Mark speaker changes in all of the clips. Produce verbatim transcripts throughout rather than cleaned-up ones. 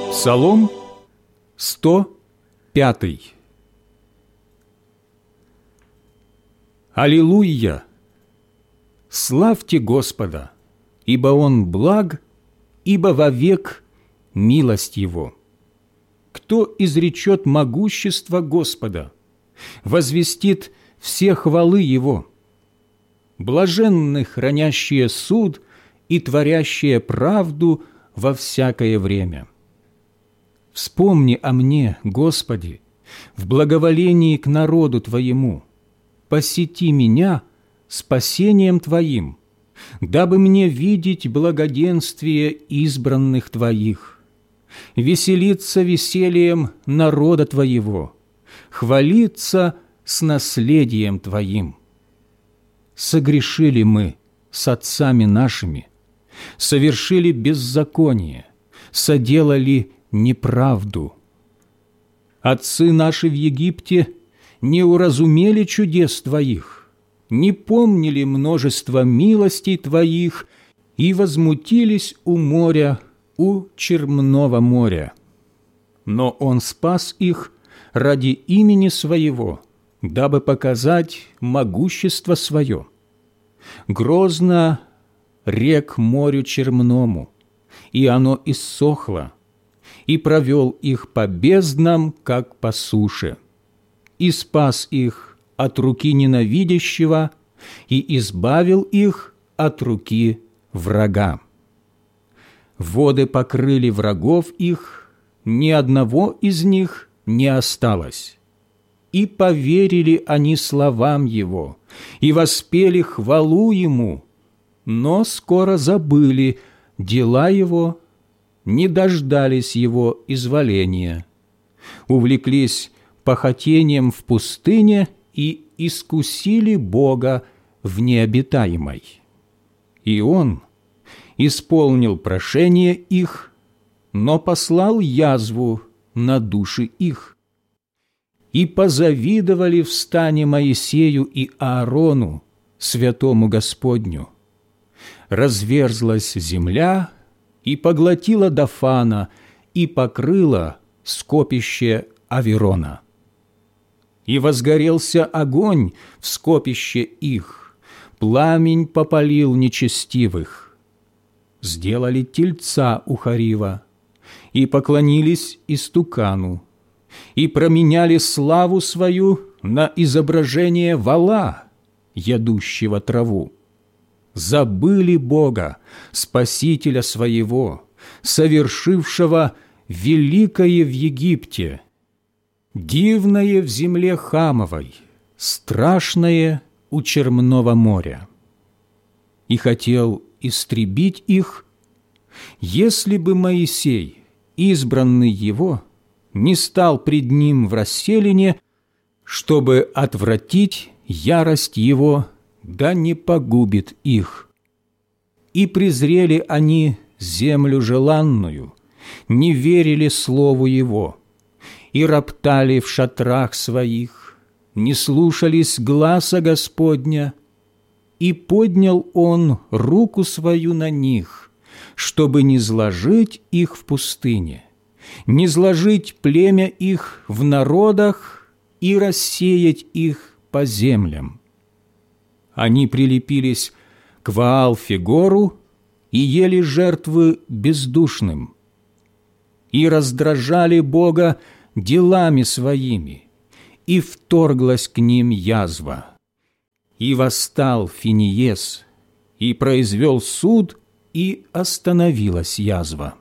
Speaker 1: Псалом сто пятый. Аллилуйя! Славьте Господа, ибо Он благ, ибо вовек милость Его. Кто изречет могущество Господа, возвестит все хвалы Его? Блаженны хранящие суд и творящие правду во всякое время. Вспомни о мне, Господи, в благоволении к народу Твоему. Посети меня спасением Твоим, дабы мне видеть благоденствие избранных Твоих, веселиться весельем народа Твоего, хвалиться с наследием Твоим. Согрешили мы с отцами нашими, совершили беззаконие, соделали неправду. Отцы наши в Египте не уразумели чудес Твоих, не помнили множество милостей Твоих и возмутились у моря, у Черного моря. Но Он спас их ради имени Своего, дабы показать могущество Свое. Грозно рек морю Черному, и оно иссохло, и провел их по безднам, как по суше, и спас их от руки ненавидящего, и избавил их от руки врага. Воды покрыли врагов их, ни одного из них не осталось. И поверили они словам Его, и воспели хвалу Ему, но скоро забыли дела Его, не дождались Его изволения, увлеклись похотением в пустыне и искусили Бога в необитаемой. И Он исполнил прошение их, но послал язву на души их. И позавидовали в стане Моисею и Аарону, святому Господню. Разверзлась земля и поглотила Дофана, и покрыла скопище Аверона. И возгорелся огонь в скопище их, пламень попалил нечестивых. Сделали тельца у Харива, и поклонились истукану, и променяли славу свою на изображение вола, ядущего траву. Забыли Бога, Спасителя своего, совершившего великое в Египте, дивное в земле Хамовой, страшное у Черного моря. И хотел истребить их, если бы Моисей, избранный его, не стал пред ним в расселине, чтобы отвратить ярость его, да не погубит их. И презрели они землю желанную, не верили слову его, и роптали в шатрах своих, не слушались гласа Господня, и поднял Он руку свою на них, чтобы не зложить их в пустыне, не зложить племя их в народах и рассеять их по землям. Они прилепились к Ваал-Фегору и ели жертвы бездушным, и раздражали Бога делами своими, и вторглась к ним язва. И восстал Финиес, и произвел суд, и остановилась язва.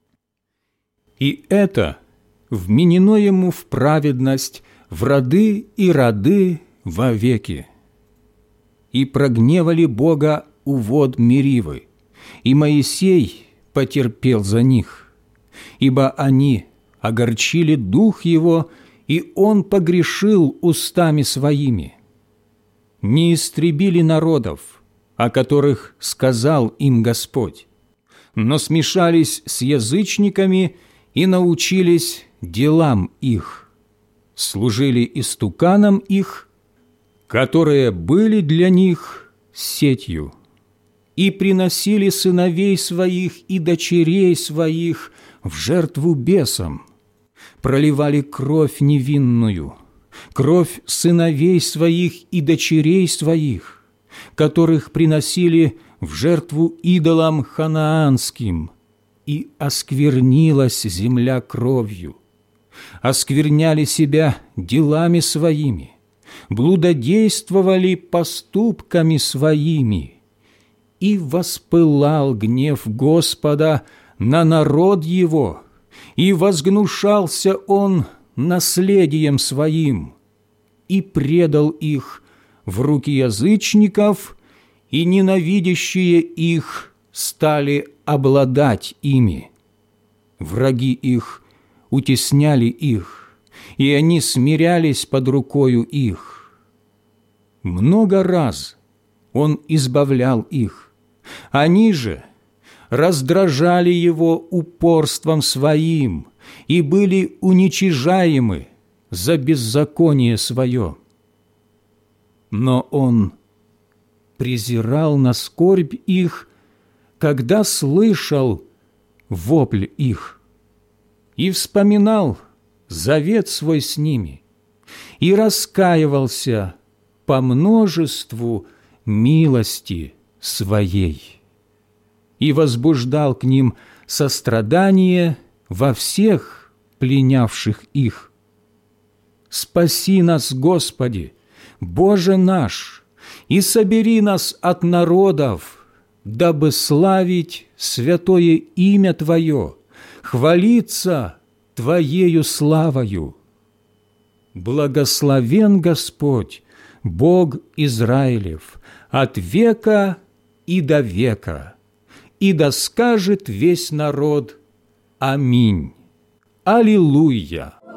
Speaker 1: И это вменено ему в праведность в роды и роды вовеки. И прогневали Бога у вод Меривы, и Моисей потерпел за них, ибо они огорчили дух его, и он погрешил устами своими. Не истребили народов, о которых сказал им Господь, но смешались с язычниками и научились делам их, служили истуканам их, которые были для них сетью, и приносили сыновей своих и дочерей своих в жертву бесам, проливали кровь невинную, кровь сыновей своих и дочерей своих, которых приносили в жертву идолам ханаанским, и осквернилась земля кровью, оскверняли себя делами своими, блудодействовали поступками своими, и воспылал гнев Господа на народ его, и возгнушался он наследием своим, и предал их в руки язычников, и ненавидящие их стали обладать ими. Враги их утесняли их, и они смирялись под рукою их. Много раз он избавлял их, они же раздражали его упорством своим и были уничижаемы за беззаконие свое. Но он презирал на скорбь их, когда слышал вопль их, и вспоминал завет свой с ними, и раскаивался по множеству милости своей, и возбуждал к ним сострадание во всех пленявших их. Спаси нас, Господи, Боже наш, и собери нас от народов, дабы славить святое имя Твое, хвалиться Твоею славою. Благословен Господь, Бог Израилев, от века и до века, и да скажет весь народ: Аминь. Аллилуйя!